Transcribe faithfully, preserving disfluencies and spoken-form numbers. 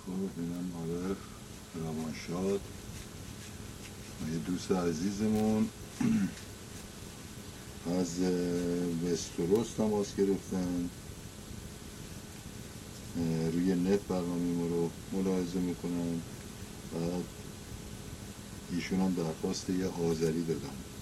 خب اینم عارف روانشاد و یه دوست عزیزمون از وستروس تماس گرفتن، روی نت برنامه ما رو ملاحظه میکنن. بعد ایشون هم درخواست یه آذری دادن